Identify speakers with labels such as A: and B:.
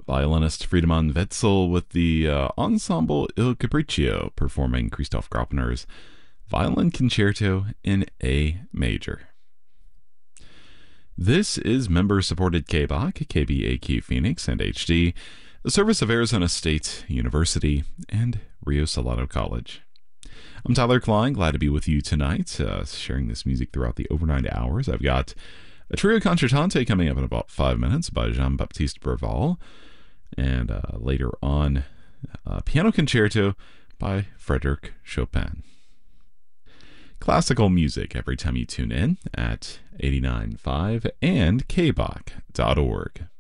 A: violinist Friedemann Wetzel with the Ensemble Il Capriccio performing Christoph Graupner's Violin Concerto in A major. This is member-supported KBAQ, KBAQ Phoenix, and HD, a service of Arizona State University and Rio Salado College. I'm Tyler Klein, glad to be with you tonight, sharing this music throughout the overnight hours. I've got a trio concertante coming up in about 5 minutes by Jean-Baptiste Berval, and later on, a piano concerto by Frédéric Chopin. Classical music every time you tune in at 89.5 and kbach.org.